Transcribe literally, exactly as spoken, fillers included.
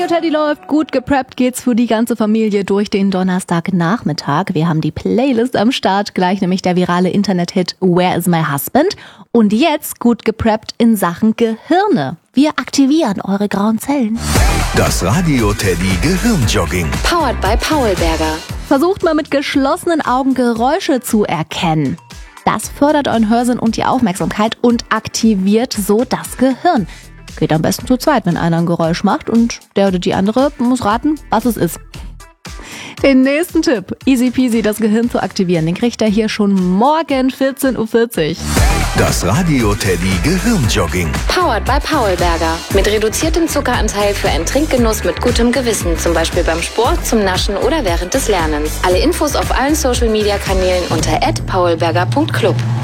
Teddy läuft, gut gepreppt geht's für die ganze Familie durch den Donnerstagnachmittag. Wir haben die Playlist am Start, gleich nämlich der virale Internet-Hit Where is my husband? Und jetzt gut gepreppt in Sachen Gehirne. Wir aktivieren eure grauen Zellen. Das Radio Teddy Gehirnjogging. Powered by Paulberger. Versucht mal mit geschlossenen Augen Geräusche zu erkennen. Das fördert euren Hörsinn und die Aufmerksamkeit und aktiviert so das Gehirn. Geht am besten zu zweit, wenn einer ein Geräusch macht und der oder die andere muss raten, was es ist. Den nächsten Tipp, easy peasy das Gehirn zu aktivieren, den kriegt ihr hier schon morgen vierzehn Uhr vierzig. Das Radio Teddy Gehirnjogging. Powered by Paulberger. Mit reduziertem Zuckeranteil für einen Trinkgenuss mit gutem Gewissen. Zum Beispiel beim Sport, zum Naschen oder während des Lernens. Alle Infos auf allen Social Media Kanälen unter at paulberger punkt club.